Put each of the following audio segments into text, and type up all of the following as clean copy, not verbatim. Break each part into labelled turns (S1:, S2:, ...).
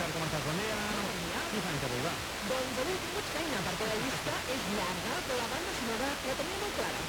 S1: Albert, com estàs? Bon dia. Qui fan que avui, va?
S2: Doncs avui tinc mucha feina, perquè la llista és llarga, però la banda sonora la tenia molt clara.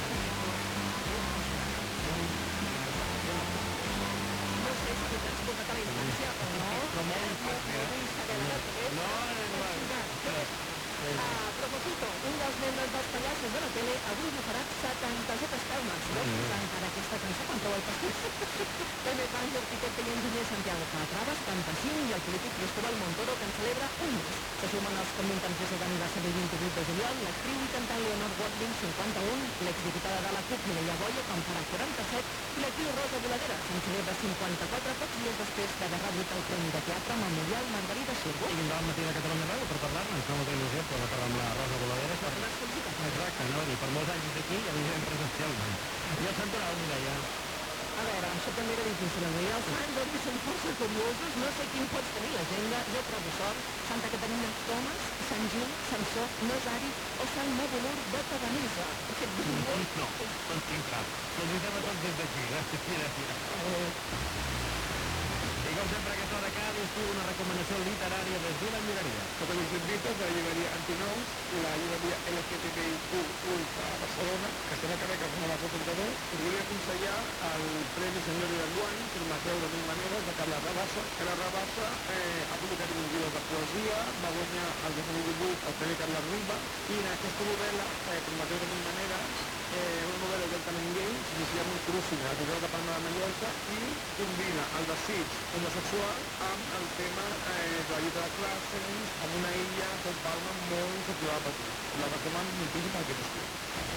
S2: No sé si t'has escoltat a la infància o no.
S1: Però molt fàcil,
S2: No. Propósito, un dels membres dels pallassos de la tele avui li farà 77 espelmes. No posar encara aquesta cançó quan treu el pastís. També fan l'arquitecte i enginyer Santiago Calatrava, 75, i el polític Cristóbal Montoro, que en celebra un mes. Se sumen els convintants de seu d'aniversari el 28 de juliol, l'actriu i cantant Leonor Watling, 51, l'exdiputada de la CUP, Mireia Boia, que en farà 47, i l'actriu Rosa Voladera, que en celebra 54, pocs dies després d'haver rebut el Premi de Teatre Memorial Margarida Xirgo.
S1: I vindrà al matí de Catalunya Ràdio per parlar-ne. Ens fa molta il·lusió poder parlar amb la Rosa Voladera. Exacte, no? I per molts anys des d'aquí ja vindrem presencialment. I el Santoral, Mireia?
S2: A veure, això també era difícil avui. Els anys avui són força curiosos, no sé quin pots tenir l'agenda, jo trobo sort. Santa Caterina Thomas, Sant Gil, Samsó, Nosari o Sant Mobolur de Tabanesa. Aquest dia...
S1: No, en tinc cap. Felicitem a tots des d'aquí. Gràcies. I com sempre, aquesta hora cada estiu una recomanació literària des d'una llibreria.
S3: Sota mis invito de la llibreria Antinous, la llibreria LGTBIQ Ultra Barcelona, que estem a carrer Carme Marcó 32. Us volia aconsellar el Premi Senyor Guany, per Mateu de Mil Maneres, de Carla Rabassa. Carla Rabassa ha publicat un llibre de poesia, va guanyar el 2018 el Premi Carles Riba, i en aquesta novel·la, per Mateu de Mil Maneres, una novel·la obertament gay, s'inicia un crucing a la ciutat de Palma de Mallorca i combina el desig homosexual amb el tema de la lluita de classes, amb una illa com Palma molt saturada per tu. La recomano moltíssim aquest estiu.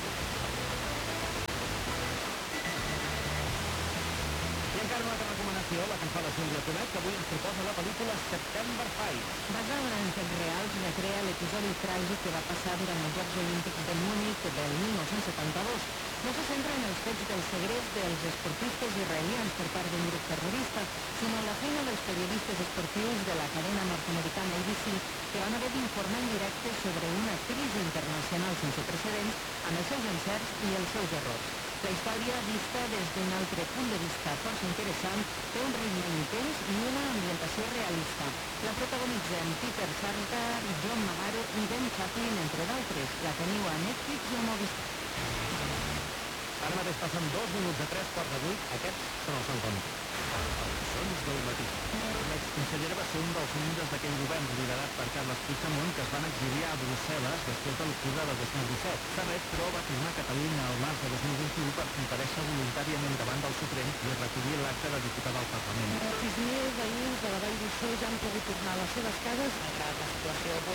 S1: I encara una altra recomanació, la que ens fa la Sílvia Tonet, que avui ens proposa la pel·lícula September Fight.
S2: Basada en fets reals, recrea l'episodi tràgic que va passar durant els Jocs Olímpics de Múnich del 1972. No se centra en els fets del segrest dels esportistes israelians per part d'un grup terrorista, sinó en la feina dels periodistes esportius de la cadena nord-americana ABC, que van haver d'informar en directe sobre una crisi internacional sense precedents, amb els seus encerts i els seus errors. La història, vista des d'un altre punt de vista força interessant, té un ritme intens i una ambientació realista. La protagonitzen Peter Sarsgaard, John Magaro i Ben Chaplin, entre d'altres. La teniu a Netflix i a Movistar.
S1: Ara mateix passen 2 minuts de 3:15. Aquests són els sons del matí. Els sons del matí. L'exconsellera va ser un dels membres d'aquell govern liderat per Carles Puigdemont que es van exiliar a Brussel·les després de l'octubre de 2017. Ferret, però, va tornar a Catalunya al març de 2021 per comparèixer voluntàriament davant del Suprem i recollir l'acte de diputada al Parlament.
S2: 6.000 veïns de la Vall d'Uixó ja han pogut tornar a les seves cases.
S4: Malgrat la situació,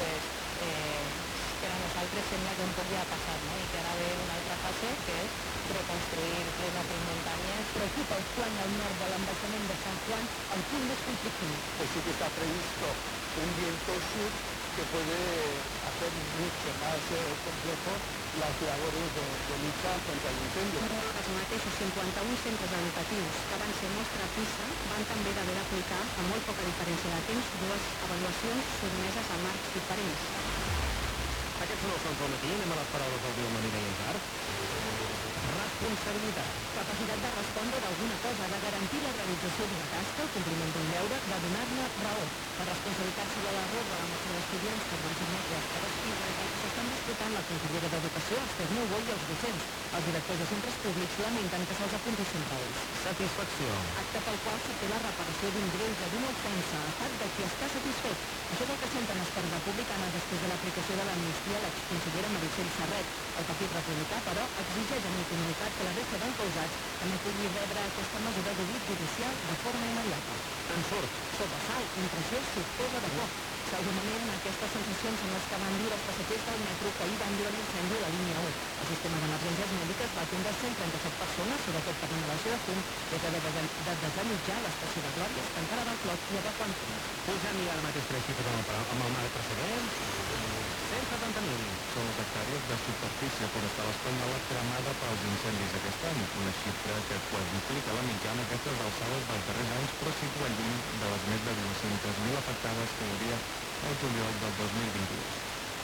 S4: per a nosaltres sembla que un poc ja ha passat, no? I que ara ve una altra fase, que és reconstruir les nostres muntanyes.
S2: Preocupa el plan al nord de l'embassament de San Juan, el punt més conflictiu.
S3: Pues sí que está previsto un viento sur que puede hacer mucho más complejo las labores de lucha contra el incendio.
S2: Els mateixos 51 centres educatius que van ser mostra PISA van també d'haver d'aplicar, amb molt poca diferència de temps, 2 avaluacions sotmeses a marcs diferents.
S1: Aquests són els sons del matí. Anem a les paraules del dia amb la Mireia Isart. Responsabilitat.
S2: Capacitat de respondre d'alguna cosa, de garantir la realització d'una tasca, el compliment d'un deure, de donar-ne raó. La responsabilitat sobre l'error de la mostra d'estudiants que es van sotmetre a les piles que s'estan disputant la consellera d'Educació, Esther Niubó, i els docents. Els directors de centres públics lamenten que se'ls apunti sempre a ells.
S1: Satisfacció.
S2: Acte pel qual s'obté la reparació d'un greuge, d'una ofensa, a part de qui està satisfet. Això és el que senten Esquerra Republicana després de l'aplicació de l'amnistia a l'exconsellera Meritxell Serret. El Partit Republicà, però, exigeix amb comunicat que la resta d'encausats també pugui rebre aquesta mesura d'oblit judicial de forma immediata.
S1: En surt.
S2: Sobresalt, impressió sorpresa de por. Segurament aquestes sensacions són les que van dir els passatgers del metro que ahir van dur l'incendi a la línia 1. El sistema d'emergències mèdiques va atendre 137 persones, sobretot per inhalació de fum, des de desallotjar l'estació de Glòries, que encara va al clot i a poc quan fum.
S1: Pugem ja ara mateix 3 xifres amb el mar precedent. 170.000.
S5: Són les hectàrees de superfície forestal espanyola cremada pels incendis aquest any, una xifra que quadruplica la mitjana aquestes alçades dels darrers anys, però situa lluny de les més de 200.000 afectades que hi havia el juliol del 2022.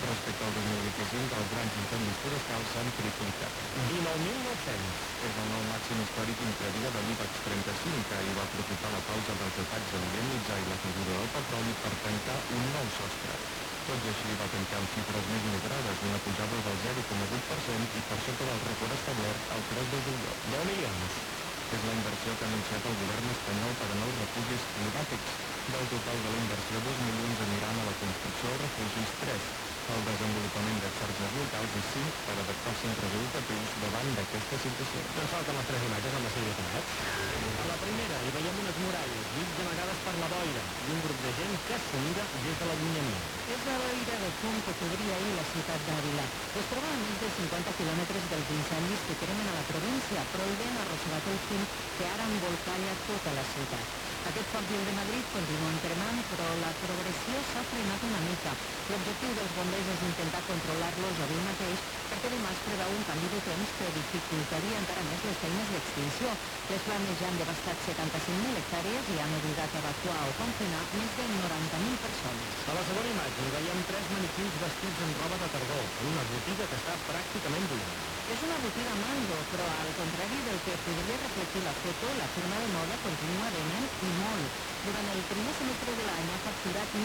S5: Respecte al 2025, els grans incendis forestals s'han triplicat.
S1: 19.900.
S5: És el nou màxim històric intradia de l'IBEX 35, que ahir va aprofitar la pausa dels atacs a l'Orient Mitjà i la figura del petroli per tancar un nou sostre. Tot i així va tancar amb xifres més moderades, una pujada del 0,8% i per sota del rècord establert el 3 de juliol.
S1: 10 milions.
S5: És la inversió que ha anunciat el govern espanyol per a nous refugis climàtics. Del total de la inversió, 2 milions aniran a la construcció de refugis, 3 al desenvolupament de xarxes locals i 5 per adaptar els centres educatius davant d'aquesta situació.
S1: Ens falten les 3 imatges amb la Sílvia Tonet. A la primera hi veiem unes muralles, mig amagades per la boira, i un grup de gent que s'ho mira des de l'allunyament.
S2: És la boira de fum que cobria ahir la ciutat d'Àvila. Es troba a més de 50 quilòmetres dels incendis que cremen a la província, però el vent ha arrossegat el fum que ara embolcalla tota la ciutat. Aquest foc i el de Madrid continuen cremant, però la progressió s'ha frenat una mica. L'objectiu dels bombers és intentar controlar-los avui mateix, perquè demà es preveu un canvi de temps que dificultaria encara més les feines d'extinció. Les flames ja han devastat 75.000 hectàrees i han obligat a evacuar o confinar més de 90.000 persones.
S1: A la segona imatge hi veiem 3 maniquins vestits en roba de tardor, en una botiga que està pràcticament buida.
S2: És una botiga Mango, però al contrari del que podria reflectir la foto, la firma de moda continua venent i molt. Durant el primer semestre de l'any ha facturat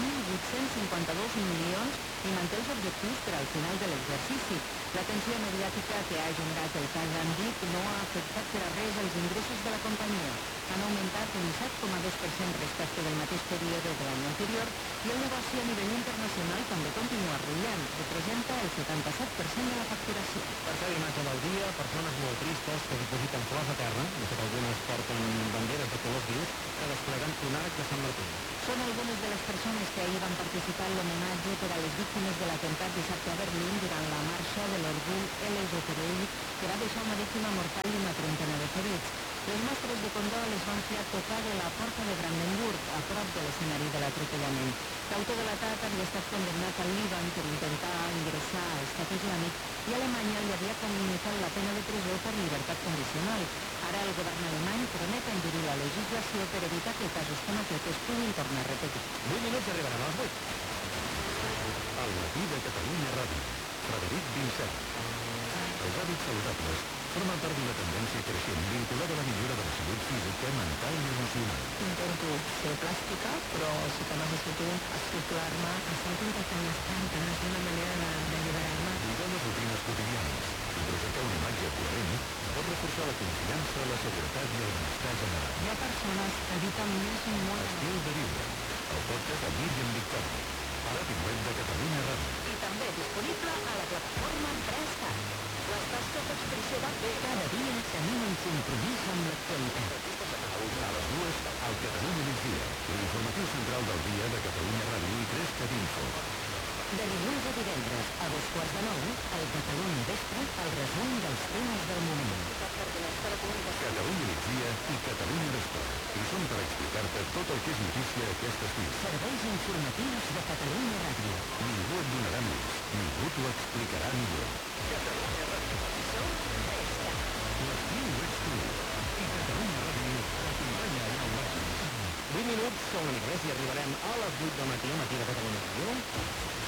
S2: 1.852 milions i manté els objectius per al final de l'exercici. La tensió mediàtica que ha generat el cas Andip no ha afectat per a res els ingressos de la companyia. Han augmentat un 7,2% respecte del mateix període de l'any anterior i el negoci a nivell internacional també continua rutllant. Representa el 77% de la facturació.
S1: Tercera imatge del dia, persones molt tristes que dipositen flors a terra, de fet algunes porten banderes de colors vius, que despleguen un arc de Sant Martí.
S2: Són algunes de les persones que ahir van participar en l'homenatge per a les víctimes de l'atemptat dissabte a Berlín durant la marxa de l'orgull LGTBI que va deixar una víctima mortal i una trentena de ferits. Les mostres de condol es van fer a tocar de la porta de Brandenburg, a prop de l'escenari de l'atropellament. L'autor de l'atac havia estat condemnat al Líban per intentar ingressar a Estat Islàmic i Alemanya li havia communicat la pena de presó per llibertat condicional. Ara el govern alemany promet endurir la legislació per evitar que casos com aquest es puguin tornar a repetir.
S1: 8 minuts i arribarem a les 8.
S6: Al matí de Catalunya Ràdio, Frederic Vincent. Els hàbits saludables formen part d'una tendència creixent vinculada a la millora de la salut física, mental i emocional.
S4: Intento ser plàstica, però sí que necessito estructurar-me.
S2: Estar contactant les plantes d'una manera d'alliberar-me.
S6: Cuidar les rutines quotidianes i projectar una imatge coherent pot reforçar la confiança, la seguretat i el benestar general.
S2: Hi ha persones que eviten més un món.
S6: Estil de viure. El podcast de Míriam Victòria. L'àtic web de Catalunya Ràdio.
S2: I també disponible a la plataforma 3CAT. L'estació d'expressió de fer.
S6: Cada dia tenim un compromís amb l'actualitat. A les 2, al Catalunya Migdia, l'informatiu central del dia de Catalunya Ràdio i 3CAT Info.
S2: De dilluns a divendres, a 9:15, al Catalunya Vespre, el resum dels temes del moment.
S6: Catalunya Migdia i Catalunya Vespre. I som per explicar-te tot el que és notícia aquest estiu.
S2: Serveis informatius de Catalunya Ràdio.
S6: Ningú et donarà més, ningú t'ho explicarà millor.
S2: Catalunya Ràdio. Som 3CAT.
S6: L'estiu ets tu. I Catalunya Ràdio t'acompanya allà on vagis.
S1: 8 minuts, som una mica més i arribarem a les 8 del matí, al matí de Catalunya Ràdio.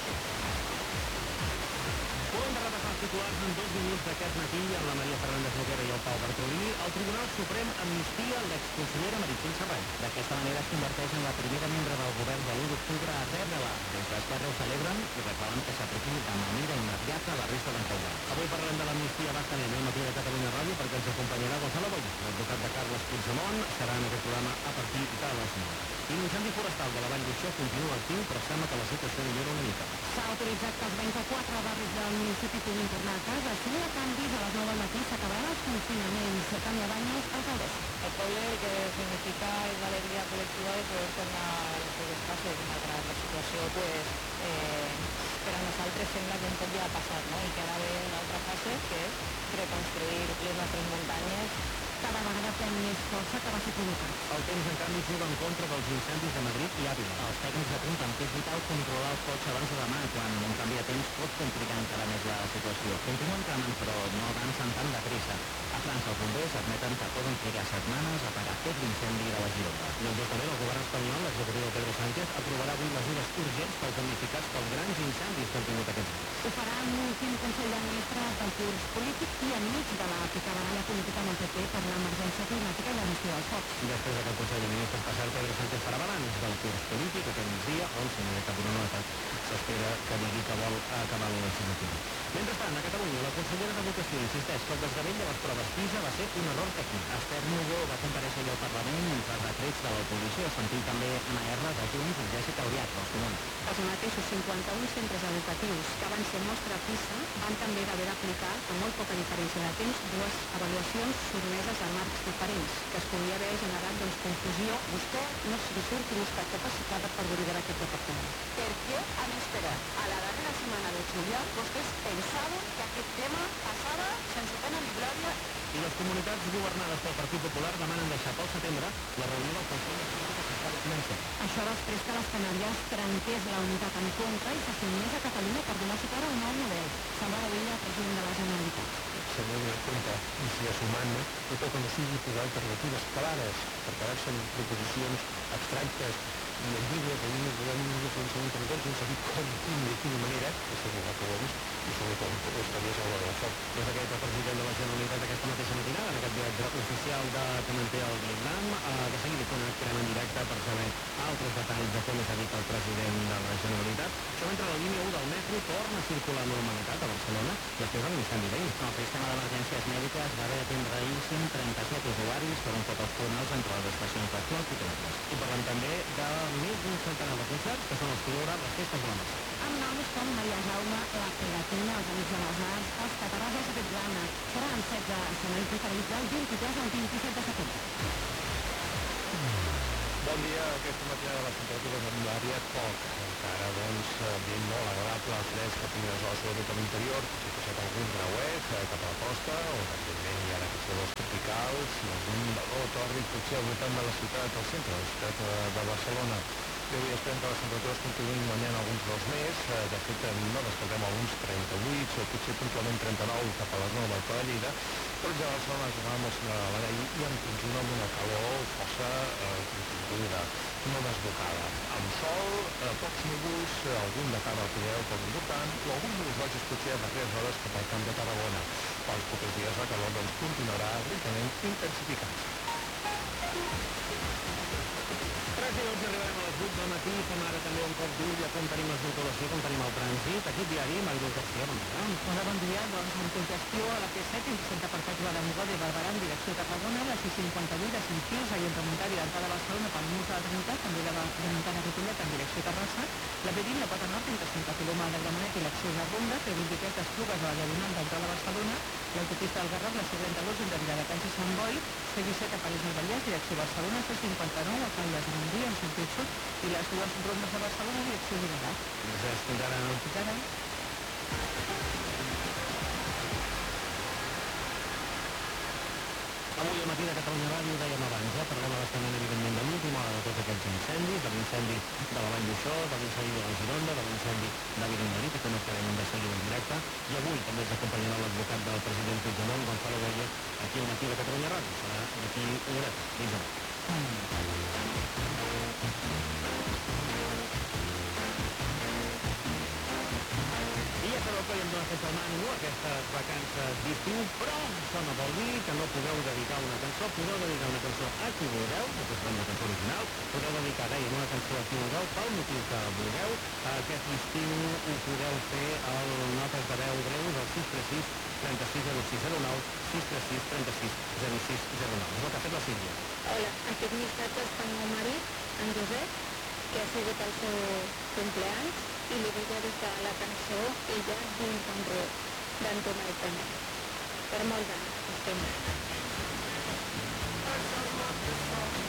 S1: Podem repassar els titulars en 2 minuts d'aquest matí amb la Maria Fernández Noguera i el Pau Bartolí. El Tribunal Suprem amnistia l'exconsellera Meritxell Serrany. D'aquesta manera es converteix en la primera membre del govern de l'1 d'octubre a rebre-la. Des d'Esquerra ho celebren i reclamen que s'apliqui de manera immediata a la resta d'encausats. Avui parlarem de l'amnistia bastant al matí de Catalunya Ràdio perquè ens acompanyarà Gonzalo Boy, l'advocat de Carles Puigdemont. Serà en aquest programa a partir de les 9. L'incendi forestal de la Vall d'Uixó continua actiu, però sembla que la situació millora una mica.
S2: S'ha autoritzat que els 24 barris del municipi puguin tornar a casa. Si no hi ha canvis, a les 9 del matí s'acabaran els confinaments. Tania Baños, alcaldessa.
S4: El poble que significa és l'alegria col·lectiva de poder tornar a les seves cases, malgrat la situació, per a nosaltres sembla que un cop ja ha passat, no? I que ara ve una altra fase, que és reconstruir les nostres muntanyes
S2: cada vegada pren més força que va ser provocat.
S1: El temps, en canvi, juga en contra dels incendis de Madrid i Àvila. Els tècnics apunten que és vital controlar el cotxe abans de demà, quan un canvi de temps pot complicar encara més la situació. Continuen cremant, però no avancen tan de pressa. A França, els bombers admeten que poden trigar setmanes a apagar tot l'incendi de la Gironda. Doncs justament el govern espanyol, l'executiu de Pedro Sánchez, aprovarà avui mesures urgents pels damnificats pels grans incendis que han tingut aquests dies.
S2: Ho farà en l'últim Consell de Ministres del curs polític i enmig de la picabaralla política amb el PP per l'emergència climàtica i la gestió dels focs.
S1: Després d'aquest Consell de Ministres passat, Pedro Sánchez farà balanç del curs polític aquest migdia, on, si no hi ha cap una novetat, s'espera que digui que vol acabar la legislatura. Mentrestant, a Catalunya, la consellera d'Educació insisteix que el desgavell de les proves PISA va ser un error tècnic. Esther Nugó va comparèixer ahir al Parlament entre retrets de l'oposició. Sentim també Anna R de Junts i Jessica Albiach, dels Comuns.
S2: Els mateixos 51 centres educatius que van ser mostra PISA van també haver d'aplicar, amb molt poca diferència de temps, dues avaluacions sotmeses a marcs diferents, que es podia haver generat confusió. Vostè no se surt que no està capacitada per liderar aquest departament.
S7: Per què han esperat a la darrera setmana de juliol? Vostès pensaven que aquest tema passava sense pena ni glòria.
S1: I les comunitats governades pel Partit Popular demanen deixar pel setembre la reunió del Consell de Política Fiscal i Financera.
S2: Això després que les Canàries trenqués la unitat en contra i s'assumís a Catalunya per donar suport a un nou model. Salvador Illa, president de la Generalitat.
S6: S'han de donar compte, i si assumant, tot el que no sigui posar alternatives clares, per quedar-se en proposicions abstractes i ambigues, en un finançament territori sense dir com, quin i de quina manera, és el que vols, i sobretot estaries a l'hora del foc.
S1: Des d'aquest president de la Generalitat aquesta mateixa matinada, en aquest viatge oficial que manté el Vietnam, de seguida connectarem en directe per saber altres detalls de com és dit el president de la Generalitat. Això mentre la línia 1 del metro torna a circular amb normalitat a Barcelona després de l'incendi d'ahir. El sistema d'emergències mèdiques va haver d'atendre ahir 137 usuaris per un cop als túnels entre les estacions de Clot i Temples. I parlem també de més d'un centenar de concerts que són els que hi haurà les festes de la Mercè.
S2: Amb noms com Maria Jaume, La Pegatina, Els Amics de les Arts, Els Cataràs de Svetlana. Serà en 16 escenaris diferents del 23 al 27 de setembre.
S6: Bon dia, aquesta matinada les temperatures han variat poc. Encara, ambient molt agradable, fresc, que tingues sobretot a l'interior, potser passat algun grauet cap a la costa, on evidentment hi ha aquests valors tropicals, i algun valor tòrric potser al voltant de la ciutat, al centre de la ciutat de Barcelona. Bé, avui esperem que les temperatures continuïn guanyant alguns dels més, de fet no descartem alguns 38 o potser puntualment 39 cap a les 9 del Pla de Lleida, però ja a Barcelona es va molt similar a la d'ahir i en conjunt amb una calor força continguda, no desbocada. Amb sol, pocs núvols, algun de cara al Pirineu poc important, o alguns núvols baixos potser a darreres hores cap al Camp de Tarragona. Els propers dies la calor continuarà lentament intensificant-se.
S1: 3 minuts i arribarem a les 8 del matí, fem ara també un cop d'ull a com tenim la circulació, com tenim el trànsit. Aquí diari, Mariluz García, bon dia.
S2: Hola, bon dia. Doncs amb congestió a la P7, en Santa Perpètua de Mogoda i Barberà en direcció Tarragona, la C58 de Sintils, ahir en remuntar i d'entrada a Barcelona pel Nus de la Trinitat, també de Muntana Ripollet en direcció Terrassa, la B20 de Pota Nord entre Santa Coloma de Gramenet i l'accés a Ronda, P23 d'Esplugues a la Diagonal d'entrada a Barcelona, l'autopista del Garraf, la C32 entre Viladecans i Sant Boi, C17 a París del Vallès, direcció Barcelona, C59 a Caldes de Montgrí, en sentit sud, i les dues rondes de Barcelona, direcció Llobregat.
S1: Gràcies, fins ara.
S2: Fins ara.
S1: Avui al matí de Catalunya Ràdio dèiem abans, parlem bastament evidentment de l'última hora de tots aquests incendis, de l'incendi de la Vall d'Uixó, de l'incendi de la Gironda, de l'incendi de Vironderí, que no farem de seguir en directe, i avui també ens acompanyarà l'advocat del president Puigdemont, Gonzalo Boye, aquí al matí de Catalunya Ràdio. Serà d'aquí una horeta. Fins ara. I ja sabeu que li hem donat fet el mano aquestes vacances d'estiu, però això no vol dir que no pugueu dedicar una cançó, podeu dedicar una cançó a qui vulgueu, que serà una cançó original, podeu dedicar, dèiem, una cançó a qui vulgueu, pel motiu que vulgueu. Aquest estiu ho podeu fer al notes de veu breus al 636 360609, 636 360609. És el que ha fet la Sílvia.
S8: Hola, aquest missatge és pel meu marit, en Josep, que ha sigut el seu cumpleaños, i li vull dedicar la cançó Ella dins un riu, d'Antona i Penet. Per molts anys, estem.